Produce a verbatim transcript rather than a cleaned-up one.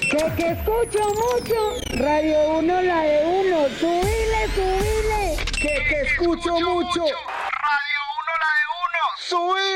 Que que escucho mucho, Radio Uno, la de uno, subile, subile. Que que escucho mucho, Radio Uno, la de uno, subile.